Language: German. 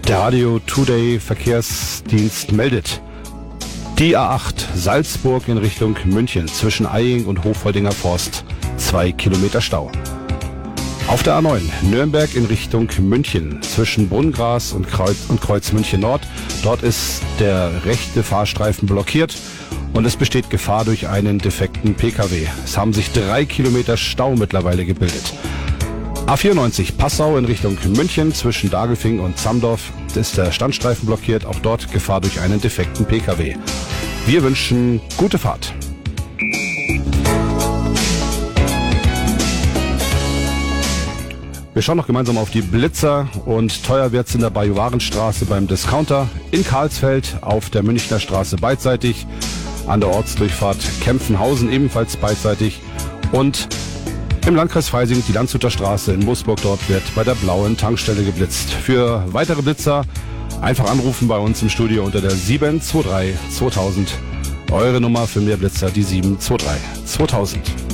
Der Radio Today Verkehrsdienst meldet. Die A8 Salzburg in Richtung München zwischen Eying und Hofholdinger Forst 2 Kilometer Stau. Auf der A9 Nürnberg in Richtung München zwischen Brunngras und Kreuz München Nord. Dort ist der rechte Fahrstreifen blockiert und es besteht Gefahr durch einen defekten Pkw. Es haben sich 3 Kilometer Stau mittlerweile gebildet. A94 Passau in Richtung München zwischen Dagelfing und Zamdorf ist der Standstreifen blockiert. Auch dort Gefahr durch einen defekten Pkw. Wir wünschen gute Fahrt. Wir schauen noch gemeinsam auf die Blitzer und teuer wird's in der Bajuwarenstraße beim Discounter, in Karlsfeld auf der Münchner Straße beidseitig, an der Ortsdurchfahrt Kempfenhausen ebenfalls beidseitig und im Landkreis Freising die Landshuter Straße in Moosburg, dort wird bei der blauen Tankstelle geblitzt. Für weitere Blitzer einfach anrufen bei uns im Studio unter der 723 2000. Eure Nummer für mehr Blitzer, die 723 2000.